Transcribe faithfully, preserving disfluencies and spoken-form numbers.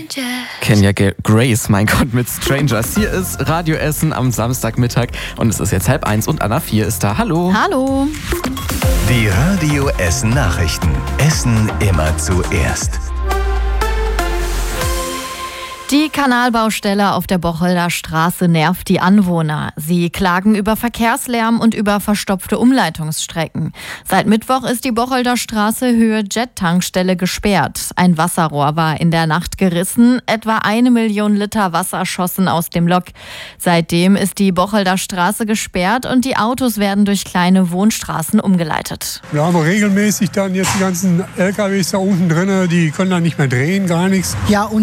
Kenya G- Grace, mein Gott, mit Strangers. Hier ist Radio Essen am Samstagmittag und es ist jetzt halb eins und Anna vier ist da. Hallo. Hallo. Die Radio Essen Nachrichten. Essen immer zuerst. Die Kanalbaustelle auf der Bocholder Straße nervt die Anwohner. Sie klagen über Verkehrslärm und über verstopfte Umleitungsstrecken. Seit Mittwoch ist die Bocholder Straße Höhe Jet-Tankstelle gesperrt. Ein Wasserrohr war in der Nacht gerissen. Etwa eine Million Liter Wasser schossen aus dem Lok. Seitdem ist die Bocholder Straße gesperrt und die Autos werden durch kleine Wohnstraßen umgeleitet. Wir haben regelmäßig dann jetzt die ganzen L K Ws da unten drin, die können dann nicht mehr drehen, gar nichts. Ja, und